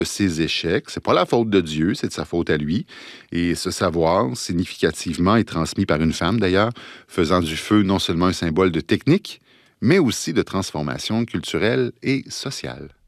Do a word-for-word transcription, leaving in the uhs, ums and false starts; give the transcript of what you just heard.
ses échecs. C'est pas la faute de Dieu, c'est de sa faute à lui. Et ce savoir, significativement, est transmis par une femme, d'ailleurs, faisant du feu non seulement un symbole de technique, mais aussi de transformation culturelle et sociale.